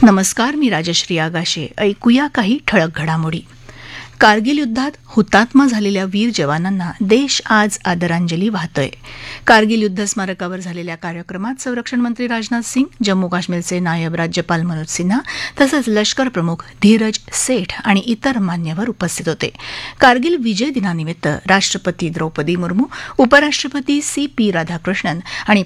नमस्कार, मी राजश्री आगाशे. ऐकूया काही ठळक घडामोडी. कारगिल युद्धात हुतात्मा झालेल्या वीर जवानांना देश आज आदरांजली वाहतोय. कारगिल युद्ध स्मारकावर झालेल्या कार्यक्रमात संरक्षण मंत्री राजनाथ सिंग, जम्मू काश्मीरचे नायब राज्यपाल मनोज सिन्हा तसंच लष्कर प्रमुख धीरज सेठ आणि इतर मान्यवर उपस्थित होते. कारगिल विजय दिनानिमित्त राष्ट्रपती द्रौपदी मुर्मू, उपराष्ट्रपती CP राधाकृष्णन आणि